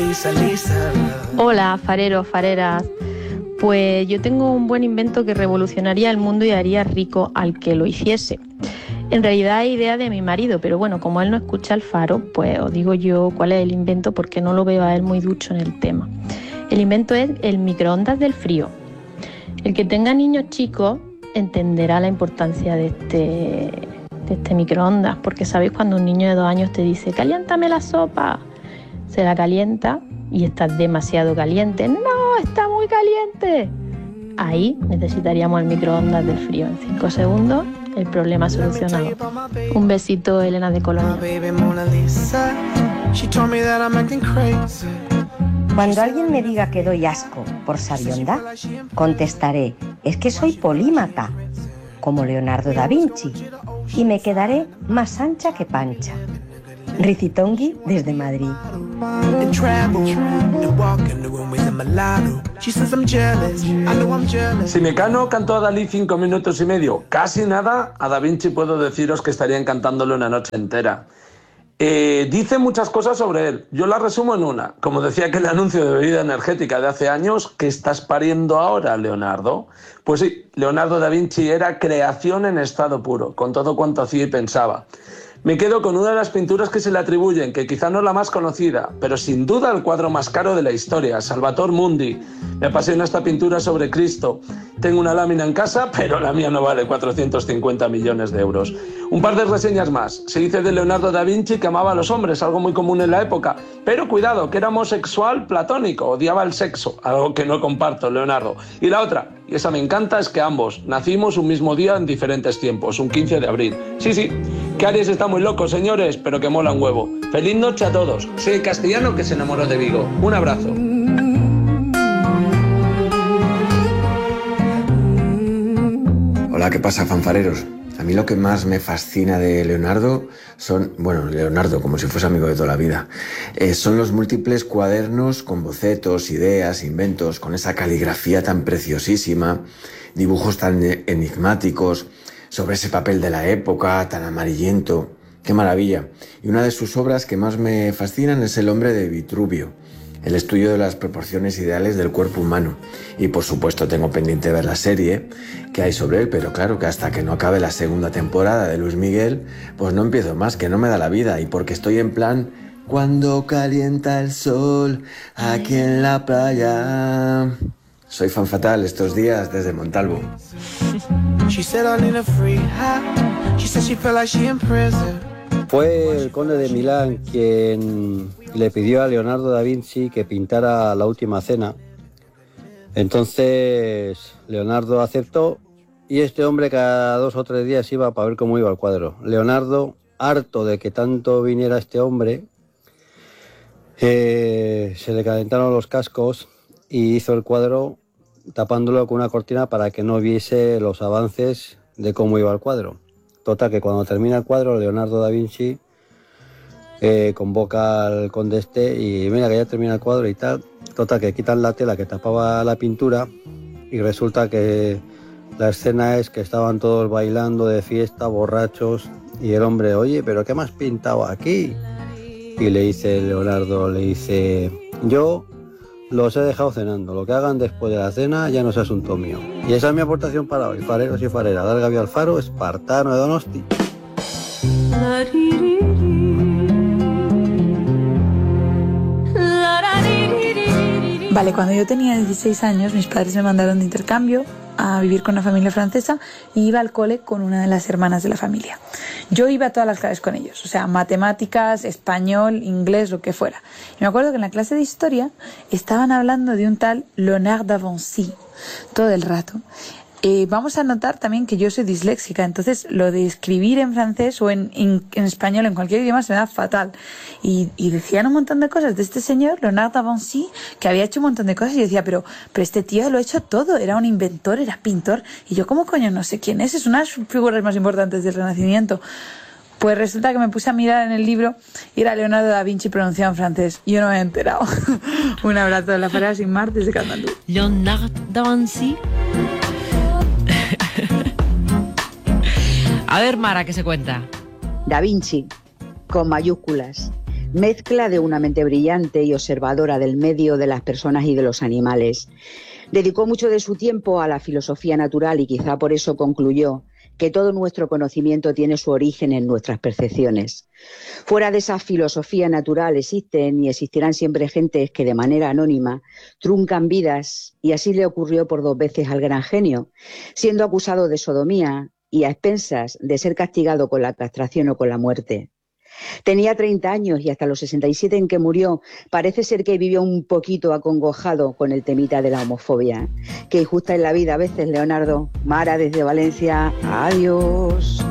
Hola, fareros, fareras. Pues yo tengo un buen invento que revolucionaría el mundo y haría rico al que lo hiciese. En realidad es idea de mi marido, pero bueno, como él no escucha el Faro, pues os digo yo cuál es el invento porque no lo veo a él muy ducho en el tema. El invento es el microondas del frío. El que tenga niños chicos entenderá la importancia de este microondas, porque sabéis cuando un niño de 2 años te dice caliéntame la sopa, se la calienta y está demasiado caliente. ¡No, está muy caliente! Ahí necesitaríamos el microondas del frío. En 5 segundos, el problema solucionado. Un besito, Elena de Colonia. Cuando alguien me diga que doy asco por sabionda, contestaré, es que soy polímata, como Leonardo da Vinci, y me quedaré más ancha que pancha. Rizitongi desde Madrid. Si Mecano cantó a Dalí 5 minutos y medio, casi nada, a Da Vinci puedo deciros que estarían cantándole una noche entera. Dice muchas cosas sobre él. Yo las resumo en una. Como decía aquel anuncio de bebida energética de hace años, ¿qué estás pariendo ahora, Leonardo? Pues sí, Leonardo da Vinci era creación en estado puro, con todo cuanto hacía y pensaba. Me quedo con una de las pinturas que se le atribuyen, que quizá no es la más conocida, pero sin duda el cuadro más caro de la historia, Salvator Mundi. Me apasiona esta pintura sobre Cristo. Tengo una lámina en casa, pero la mía no vale 450 millones de euros. Un par de reseñas más. Se dice de Leonardo da Vinci que amaba a los hombres, algo muy común en la época. Pero cuidado, que era homosexual platónico, odiaba el sexo, algo que no comparto, Leonardo. Y la otra, y esa me encanta, es que ambos nacimos un mismo día en diferentes tiempos, un 15 de abril. Sí, que Aries está muy loco, señores, pero que mola un huevo. Feliz noche a todos. Soy el castellano que se enamoró de Vigo. Un abrazo. Hola, ¿qué pasa, fanfareros? A mí lo que más me fascina de Leonardo son, Leonardo, como si fuese amigo de toda la vida, son los múltiples cuadernos con bocetos, ideas, inventos, con esa caligrafía tan preciosísima, dibujos tan enigmáticos, sobre ese papel de la época, tan amarillento. ¡Qué maravilla! Y una de sus obras que más me fascinan es El hombre de Vitruvio, el estudio de las proporciones ideales del cuerpo humano. Y por supuesto tengo pendiente ver la serie que hay sobre él, pero claro que hasta que no acabe la segunda temporada de Luis Miguel, pues no empiezo más, que no me da la vida, y porque estoy en plan, cuando calienta el sol aquí en la playa. Soy fan fatal estos días desde Montalvo. Fue el conde de Milán quien le pidió a Leonardo da Vinci que pintara La última cena. Entonces Leonardo aceptó y este hombre cada 2 o 3 días iba para ver cómo iba el cuadro. Leonardo, harto de que tanto viniera este hombre, se le calentaron los cascos y hizo el cuadro tapándolo con una cortina para que no viese los avances de cómo iba el cuadro. Total, que cuando termina el cuadro, Leonardo da Vinci convoca al conde y mira que ya termina el cuadro y tal. Total, que quitan la tela que tapaba la pintura y resulta que la escena es que estaban todos bailando de fiesta, borrachos, y el hombre, oye, ¿pero qué me has pintado aquí? Y le dice Leonardo, yo los he dejado cenando, lo que hagan después de la cena ya no es asunto mío. Y esa es mi aportación para hoy, fareros y fareras. Dar Gabriel Alfaro, espartano de Donosti. Vale, cuando yo tenía 16 años, mis padres me mandaron de intercambio a vivir con una familia francesa y iba al cole con una de las hermanas de la familia. Yo iba a todas las clases con ellos, o sea, matemáticas, español, inglés, lo que fuera. Y me acuerdo que en la clase de historia estaban hablando de un tal Léonard de Vinci todo el rato. Vamos a notar también que yo soy disléxica, entonces lo de escribir en francés o en español, en cualquier idioma, se me da fatal. Y decían un montón de cosas de este señor, Léonard de Vinci, que había hecho un montón de cosas, y yo decía, pero este tío lo ha hecho todo, era un inventor, era pintor, y yo como coño no sé quién es una de las figuras más importantes del Renacimiento. Pues resulta que me puse a mirar en el libro y era Leonardo da Vinci pronunciado en francés. Yo no me he enterado. Un abrazo de la Farera sin mar desde Katmandú. Leonard da Vinci. A ver, Mara, ¿qué se cuenta? Da Vinci, con mayúsculas. mezcla de una mente brillante y observadora del medio, de las personas y de los animales. Dedicó mucho de su tiempo a la filosofía natural y quizá por eso concluyó que todo nuestro conocimiento tiene su origen en nuestras percepciones. Fuera de esa filosofía natural existen y existirán siempre gentes que de manera anónima truncan vidas, y así le ocurrió por 2 veces al gran genio, siendo acusado de sodomía y a expensas de ser castigado con la castración o con la muerte. Tenía 30 años y hasta los 67 en que murió parece ser que vivió un poquito acongojado con el temita de la homofobia. Qué injusta es la vida a veces, Leonardo. Mara desde Valencia, adiós.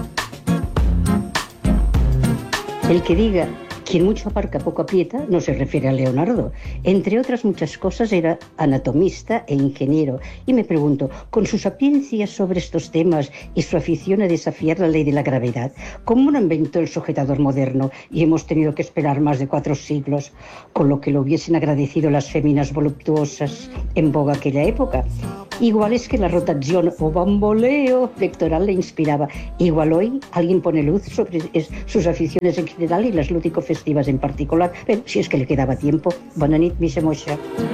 El que diga quien mucho abarca poco aprieta no se refiere a Leonardo. Entre otras muchas cosas era anatomista e ingeniero. Y me pregunto, con su sapiencia sobre estos temas y su afición a desafiar la ley de la gravedad, ¿cómo no inventó el sujetador moderno y hemos tenido que esperar más de 4 siglos? Con lo que lo hubiesen agradecido las féminas voluptuosas en boga aquella época. Igual es que la rotación o bamboleo electoral le inspiraba. Igual hoy alguien pone luz sobre sus aficiones en general y las lúdico-festivas en particular. Pero si es que le quedaba tiempo. Bona nit, Missa Moixa.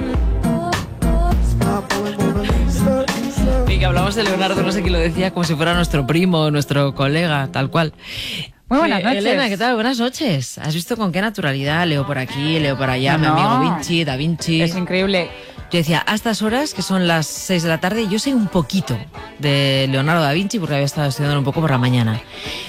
Y que hablamos de Leonardo, no sé quién lo decía, como si fuera nuestro primo, nuestro colega, tal cual. Muy buenas noches. Elena, ¿qué tal? Buenas noches. ¿Has visto con qué naturalidad leo por aquí, leo por allá, mi amigo Da Vinci? Es increíble. Yo decía, a estas horas, que son las 6 de la tarde, yo sé un poquito de Leonardo da Vinci porque había estado estudiando un poco por la mañana.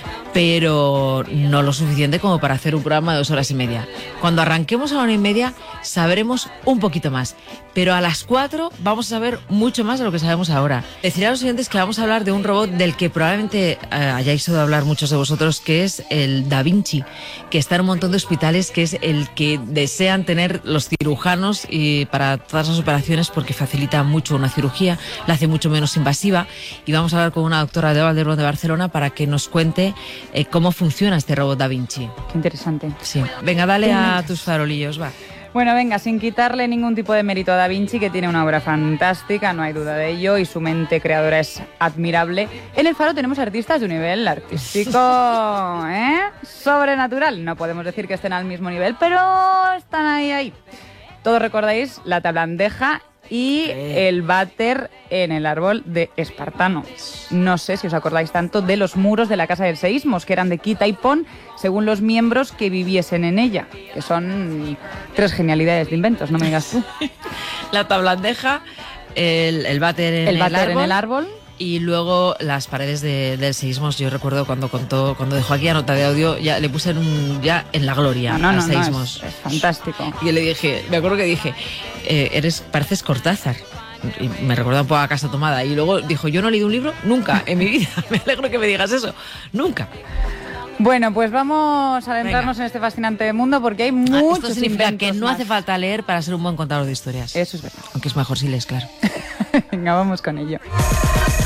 Pero no lo suficiente como para hacer un programa de 2 horas y media. Cuando arranquemos a la 1:30 sabremos un poquito más. Pero a las 4 vamos a saber mucho más de lo que sabemos ahora. Deciré a los oyentes que vamos a hablar de un robot del que probablemente hayáis oído hablar muchos de vosotros, que es el Da Vinci, que está en un montón de hospitales, que es el que desean tener los cirujanos y para todas las operaciones porque facilita mucho una cirugía, la hace mucho menos invasiva. Y vamos a hablar con una doctora de Valderón de Barcelona para que nos cuente cómo funciona este robot Da Vinci. Qué interesante. Sí. Venga, dale a tus farolillos, va. Bueno, venga, sin quitarle ningún tipo de mérito a Da Vinci, que tiene una obra fantástica, no hay duda de ello, y su mente creadora es admirable. En El Faro tenemos artistas de un nivel artístico, sobrenatural. No podemos decir que estén al mismo nivel, pero están ahí. Todos recordáis la tablandeja y el váter en el árbol de Espartano. No sé si os acordáis tanto de los muros de la Casa del Seísmos, que eran de quita y pon, según los miembros que viviesen en ella, que son 3 genialidades de inventos, no me digas tú. La tablandeja, el váter en el árbol. Y luego las paredes del Seísmos. Yo recuerdo cuando dejó aquí la nota de audio, ya le puse ya en la gloria al Seísmos. Es fantástico. Y le dije, me acuerdo que dije, pareces Cortázar. Y me recuerda un poco a Casa Tomada. Y luego dijo, yo no he leído un libro nunca en mi vida. Me alegro que me digas eso. Nunca. Bueno, pues vamos a adentrarnos en este fascinante mundo porque hay muchos esto significa inventos que no más. hace falta leer para ser un buen contador de historias. Eso es verdad. Aunque es mejor si lees, claro. Venga, vamos con ello.